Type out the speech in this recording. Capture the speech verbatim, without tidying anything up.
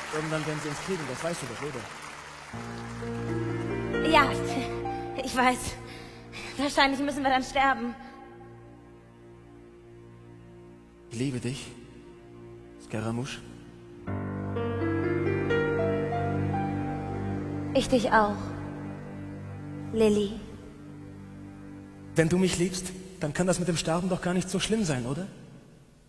Irgendwann werden sie uns kriegen, das weißt du doch, oder? Ja, ich weiß. Wahrscheinlich müssen wir dann sterben. Ich liebe dich, Scaramouche. Ich dich auch, Lily. Wenn du mich liebst, dann kann das mit dem Sterben doch gar nicht so schlimm sein, oder?